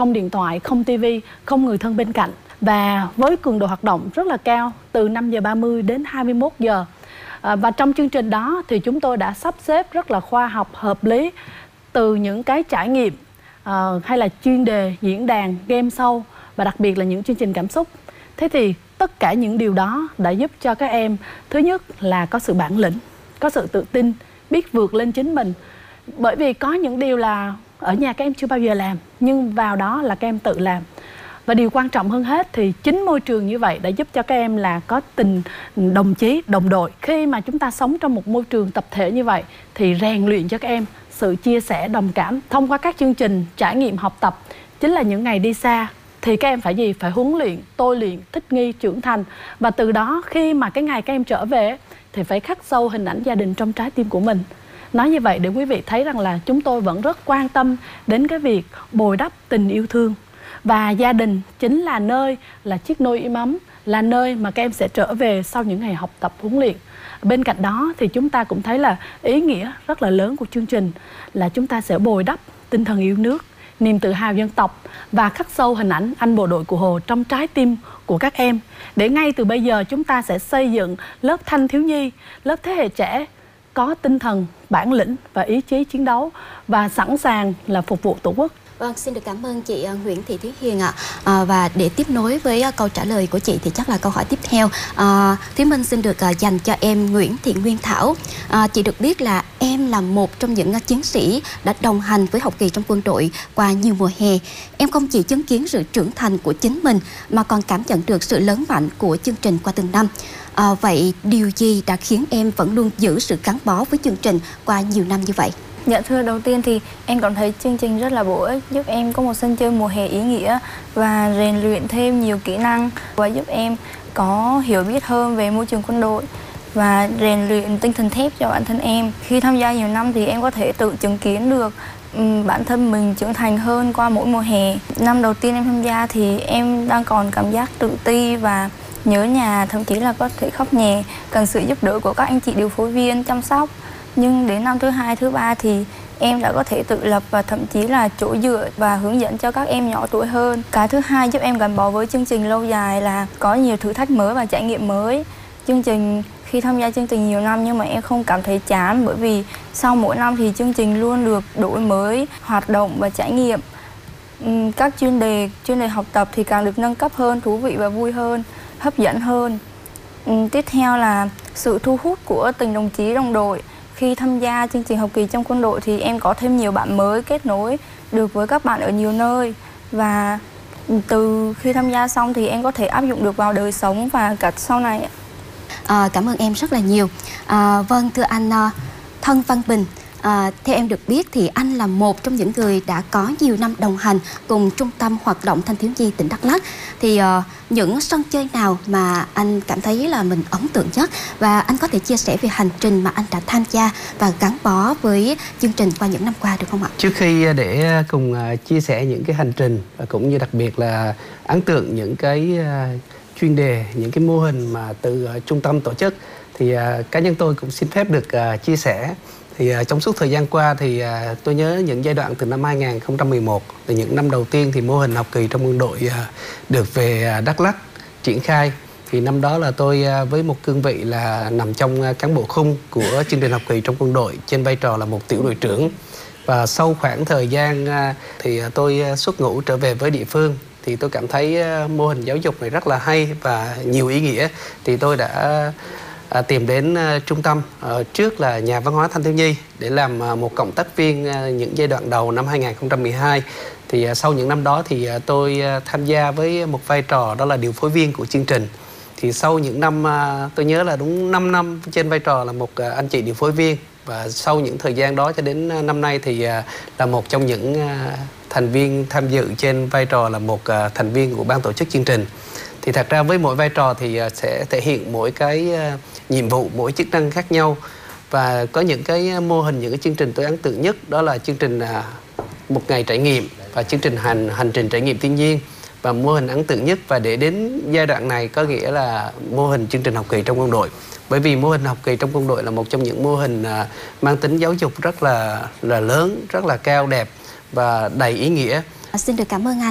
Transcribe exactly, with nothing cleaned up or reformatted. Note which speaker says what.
Speaker 1: không điện thoại, không tivi, không người thân bên cạnh. Và với cường độ hoạt động rất là cao, từ năm giờ ba mươi đến hai mươi mốt giờ. À, và trong chương trình đó thì chúng tôi đã sắp xếp rất là khoa học, hợp lý, từ những cái trải nghiệm uh, hay là chuyên đề, diễn đàn, game show và đặc biệt là những chương trình cảm xúc. Thế thì tất cả những điều đó đã giúp cho các em, thứ nhất là có sự bản lĩnh, có sự tự tin, biết vượt lên chính mình. Bởi vì có những điều là ở nhà các em chưa bao giờ làm, nhưng vào đó là các em tự làm. Và điều quan trọng hơn hết thì chính môi trường như vậy đã giúp cho các em là có tình đồng chí, đồng đội. Khi mà chúng ta sống trong một môi trường tập thể như vậy thì rèn luyện cho các em sự chia sẻ, đồng cảm. Thông qua các chương trình trải nghiệm học tập, chính là những ngày đi xa, thì các em phải gì? Phải huấn luyện, tôi luyện, thích nghi, trưởng thành. Và từ đó khi mà cái ngày các em trở về thì phải khắc sâu hình ảnh gia đình trong trái tim của mình. Nói như vậy để quý vị thấy rằng là chúng tôi vẫn rất quan tâm đến cái việc bồi đắp tình yêu thương. Và gia đình chính là nơi, là chiếc nôi im ấm, là nơi mà các em sẽ trở về sau những ngày học tập huấn luyện. Bên cạnh đó thì chúng ta cũng thấy là ý nghĩa rất là lớn của chương trình là chúng ta sẽ bồi đắp tinh thần yêu nước, niềm tự hào dân tộc và khắc sâu hình ảnh anh bộ đội của Hồ trong trái tim của các em. Để ngay từ bây giờ chúng ta sẽ xây dựng lớp thanh thiếu nhi, lớp thế hệ trẻ có tinh thần, bản lĩnh và ý chí chiến đấu và sẵn sàng là phục vụ Tổ quốc.
Speaker 2: Vâng, xin được cảm ơn chị Nguyễn Thị Thúy Hiền ạ. À, và để tiếp nối với câu trả lời của chị thì chắc là câu hỏi tiếp theo. À, Thúy Minh xin được uh, dành cho em Nguyễn Thị Nguyên Thảo. À, chị được biết là em là một trong những uh, chiến sĩ đã đồng hành với học kỳ trong quân đội qua nhiều mùa hè. Em không chỉ chứng kiến sự trưởng thành của chính mình mà còn cảm nhận được sự lớn mạnh của chương trình qua từng năm. À, vậy điều gì đã khiến em vẫn luôn giữ sự gắn bó với chương trình qua nhiều năm như vậy?
Speaker 3: Dạ thưa, đầu tiên thì em cảm thấy chương trình rất là bổ ích, giúp em có một sân chơi mùa hè ý nghĩa và rèn luyện thêm nhiều kỹ năng và giúp em có hiểu biết hơn về môi trường quân đội và rèn luyện tinh thần thép cho bản thân em. Khi tham gia nhiều năm thì em có thể tự chứng kiến được um, bản thân mình trưởng thành hơn qua mỗi mùa hè. Năm đầu tiên em tham gia thì em đang còn cảm giác tự ti và nhớ nhà, thậm chí là có thể khóc nhè, cần sự giúp đỡ của các anh chị điều phối viên chăm sóc. Nhưng đến năm thứ hai, thứ ba thì em đã có thể tự lập và thậm chí là chỗ dựa và hướng dẫn cho các em nhỏ tuổi hơn. Cái thứ hai giúp em gắn bó với chương trình lâu dài là có nhiều thử thách mới và trải nghiệm mới. Chương trình khi tham gia chương trình nhiều năm nhưng mà em không cảm thấy chán, bởi vì sau mỗi năm thì chương trình luôn được đổi mới, hoạt động và trải nghiệm. Các chuyên đề, chuyên đề học tập thì càng được nâng cấp hơn, thú vị và vui hơn, hấp dẫn hơn. Tiếp theo là sự thu hút của tình đồng chí đồng đội. Khi tham gia chương trình học kỳ trong quân đội thì em có thêm nhiều bạn mới, kết nối được với các bạn ở nhiều nơi. Và từ khi tham gia xong thì em có thể áp dụng được vào đời sống và cả sau này.
Speaker 2: À, cảm ơn em rất là nhiều. À, vâng, thưa anh uh, Thân Văn Bình, À, theo em được biết thì anh là một trong những người đã có nhiều năm đồng hành cùng Trung tâm Hoạt động Thanh thiếu nhi tỉnh Đắk Lắk. Thì uh, những sân chơi nào mà anh cảm thấy là mình ấn tượng nhất, và anh có thể chia sẻ về hành trình mà anh đã tham gia và gắn bó với chương trình qua những năm qua được không ạ?
Speaker 4: Trước khi để cùng uh, chia sẻ những cái hành trình và cũng như đặc biệt là ấn tượng những cái uh, chuyên đề, những cái mô hình mà từ uh, trung tâm tổ chức, thì uh, cá nhân tôi cũng xin phép được uh, chia sẻ. Thì uh, trong suốt thời gian qua thì uh, tôi nhớ những giai đoạn từ năm hai nghìn không trăm mười một, từ những năm đầu tiên thì mô hình học kỳ trong quân đội uh, được về uh, Đắk Lắk triển khai. Thì năm đó là tôi uh, với một cương vị là nằm trong uh, cán bộ khung của chương trình học kỳ trong quân đội trên vai trò là một tiểu đội trưởng. Và sau khoảng thời gian uh, thì uh, tôi uh, xuất ngũ trở về với địa phương, thì tôi cảm thấy uh, mô hình giáo dục này rất là hay và nhiều ý nghĩa. Thì tôi đã À, tìm đến uh, trung tâm, uh, trước là nhà văn hóa thanh thiếu nhi để làm uh, một cộng tác viên uh, những giai đoạn đầu năm hai nghìn không trăm mười hai. Thì uh, sau những năm đó thì uh, tôi uh, tham gia với một vai trò đó là điều phối viên của chương trình. Thì sau những năm, uh, tôi nhớ là đúng năm năm trên vai trò là một uh, anh chị điều phối viên. Và sau những thời gian đó cho đến uh, năm nay thì uh, là một trong những uh, thành viên tham dự trên vai trò là một uh, thành viên của ban tổ chức chương trình. Thì thật ra với mỗi vai trò thì uh, sẽ thể hiện mỗi cái uh, nhiệm vụ, mỗi chức năng khác nhau. Và có những cái mô hình, những cái chương trình tôi ấn tượng nhất đó là chương trình à, một ngày trải nghiệm và chương trình hành hành trình trải nghiệm thiên nhiên. Và mô hình ấn tượng nhất và để đến giai đoạn này có nghĩa là mô hình chương trình học kỳ trong quân đội. Bởi vì mô hình học kỳ trong quân đội là một trong những mô hình à, mang tính giáo dục rất là là lớn, rất là cao đẹp và đầy ý nghĩa.
Speaker 2: Xin được cảm ơn anh.